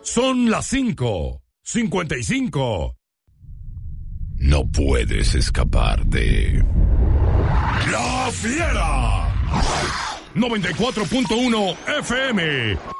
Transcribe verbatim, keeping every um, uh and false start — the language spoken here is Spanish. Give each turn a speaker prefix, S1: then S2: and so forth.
S1: Son las cinco cincuenta y cinco. No puedes escapar de La Fiera. noventa y cuatro punto uno F M.